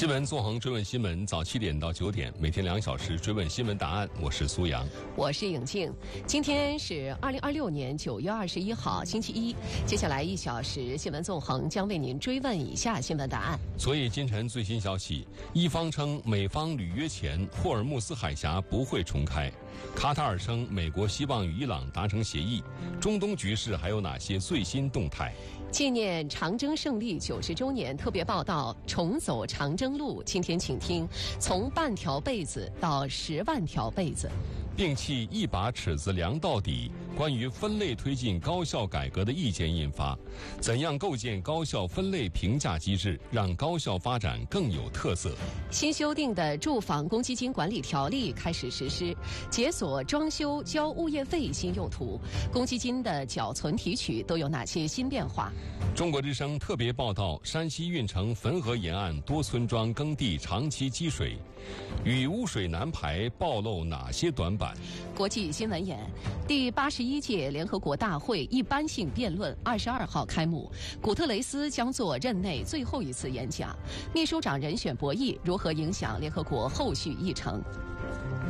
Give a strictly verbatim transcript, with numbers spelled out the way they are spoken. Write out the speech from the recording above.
新闻纵横追问新闻，早七点到九点，每天两小时追问新闻答案。我是苏阳， 我是颖静。今天是二零二六年九月二十一号，星期一。接下来一小时，新闻纵横将为您追问以下新闻答案。 所以今晨最新消息，一方称美方履约前霍尔木斯海峡不会重开，卡塔尔称美国希望与伊朗达成协议。中东局势还有哪些最新动态？ 纪念长征胜利九十周年特别报道，重走长征路。今天请听从半条被子到十万条被子。 摒弃一把尺子量到底，关于分类推进高校改革的意见印发。怎样构建高校分类评价机制，让高校发展更有特色？ 新修订的住房公积金管理条例开始实施，解锁装修交物业费新用途，公积金的缴存提取都有哪些新变化？ 中国之声特别报道，山西运城汾河沿岸多村庄耕地长期积水，与污水难排暴露哪些短板？ 国际新闻言，第八十一届联合国大会一般性辩论二十二号开幕，古特雷斯将做任内最后一次演讲。秘书长人选博弈如何影响联合国后续议程？